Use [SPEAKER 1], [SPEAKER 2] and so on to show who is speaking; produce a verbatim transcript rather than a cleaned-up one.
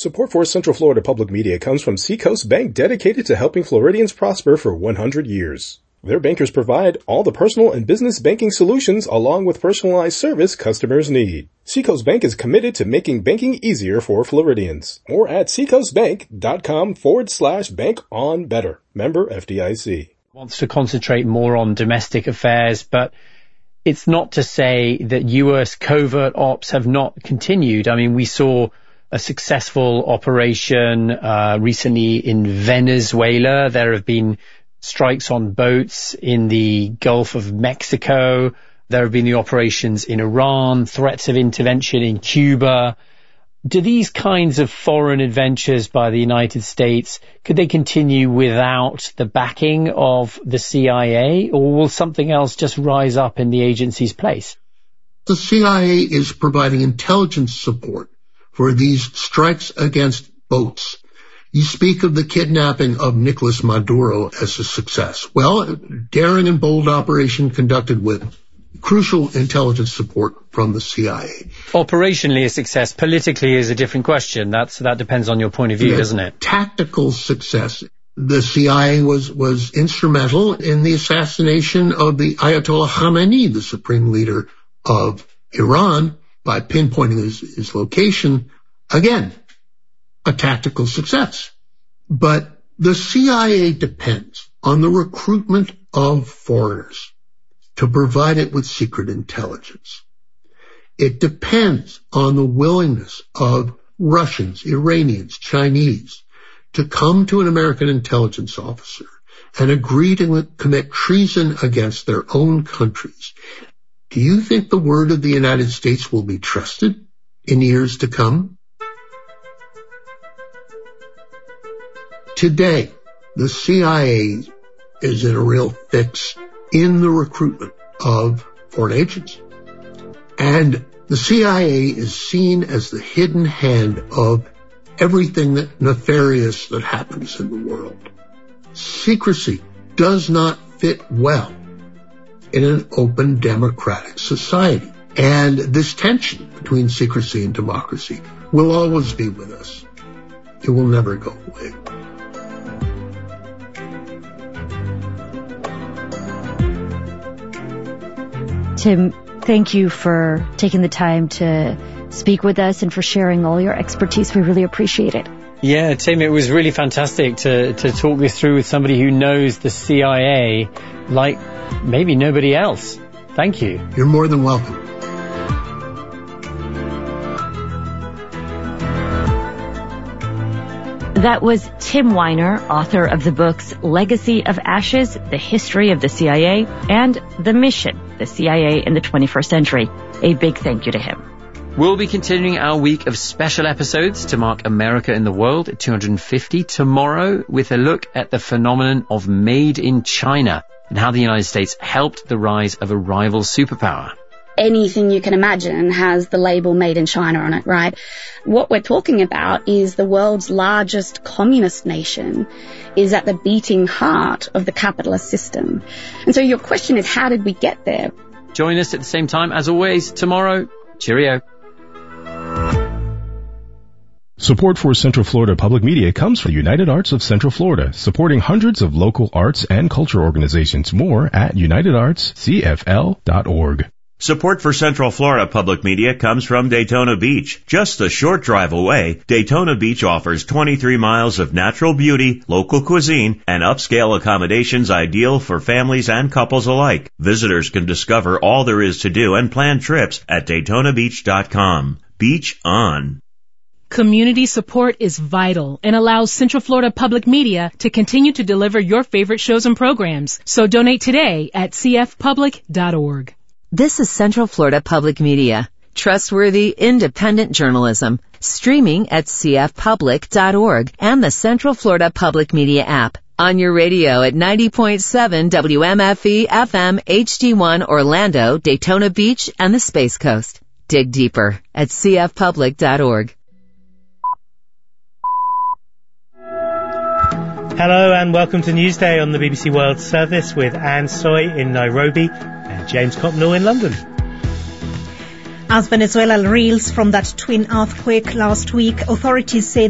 [SPEAKER 1] Support for Central Florida Public Media comes from Seacoast Bank, dedicated to helping Floridians prosper for one hundred years. Their bankers provide all the personal and business banking solutions along with personalized service customers need. Seacoast Bank is committed to making banking easier for Floridians. More at seacoastbank.com forward slash bank on better. Member F D I C.
[SPEAKER 2] Wants to concentrate more on domestic affairs, but it's not to say that U S covert ops have not continued. I mean, we saw a successful operation uh, recently in Venezuela. There have been strikes on boats in the Gulf of Mexico. There have been the operations in Iran, threats of intervention in Cuba. Do these kinds of foreign adventures by the United States, could they continue without the backing of the C I A, or will something else just rise up in the agency's place?
[SPEAKER 3] The C I A is providing intelligence support for these strikes against boats. You speak of the kidnapping of Nicolas Maduro as a success. Well, a daring and bold operation conducted with crucial intelligence support from the C I A.
[SPEAKER 2] Operationally a success, politically is a different question. That's, that depends on your point of view, yeah, doesn't it?
[SPEAKER 3] Tactical success. The C I A was, was instrumental in the assassination of the Ayatollah Khamenei, the supreme leader of Iran, by pinpointing his, his location. Again, a tactical success. But the C I A depends on the recruitment of foreigners to provide it with secret intelligence. It depends on the willingness of Russians, Iranians, Chinese to come to an American intelligence officer and agree to commit treason against their own countries. Do you think the word of the United States will be trusted in years to come? Today, the C I A is in a real fix in the recruitment of foreign agents. And the C I A is seen as the hidden hand of everything that nefarious that happens in the world. Secrecy does not fit well in an open democratic society. And this tension between secrecy and democracy will always be with us. It will never go away.
[SPEAKER 4] Tim, thank you for taking the time to speak with us and for sharing all your expertise. We really appreciate it.
[SPEAKER 2] Yeah, Tim, it was really fantastic to, to talk this through with somebody who knows the C I A like maybe nobody else. Thank you.
[SPEAKER 3] You're more than welcome.
[SPEAKER 4] That was Tim Weiner, author of the books Legacy of Ashes, The History of the C I A, and The Mission, the C I A in the twenty-first century. A big thank you to him.
[SPEAKER 2] We'll be continuing our week of special episodes to mark America in the World at two hundred fifty tomorrow with a look at the phenomenon of Made in China and how the United States helped the rise of a rival superpower.
[SPEAKER 5] Anything you can imagine has the label Made in China on it, right? What we're talking about is the world's largest communist nation is at the beating heart of the capitalist system. And so your question is, how did we get there?
[SPEAKER 2] Join us at the same time as always tomorrow. Cheerio.
[SPEAKER 1] Support for Central Florida Public Media comes from United Arts of Central Florida, supporting hundreds of local arts and culture organizations. More at united arts c f l dot org.
[SPEAKER 6] Support for Central Florida Public Media comes from Daytona Beach. Just a short drive away, Daytona Beach offers twenty-three miles of natural beauty, local cuisine, and upscale accommodations ideal for families and couples alike. Visitors can discover all there is to do and plan trips at daytona beach dot com. Beach on.
[SPEAKER 7] Community support is vital and allows Central Florida Public Media to continue to deliver your favorite shows and programs. So donate today at c f public dot org.
[SPEAKER 8] This is Central Florida Public Media. Trustworthy, independent journalism. Streaming at c f public dot org and the Central Florida Public Media app. On your radio at ninety point seven W M F E F M H D one Orlando, Daytona Beach, and the Space Coast. Dig deeper at c f public dot org.
[SPEAKER 9] Hello and welcome to Newsday on the B B C World Service with Anne Soy in Nairobi and James Copnell in London.
[SPEAKER 10] As Venezuela reels from that twin earthquake last week, authorities say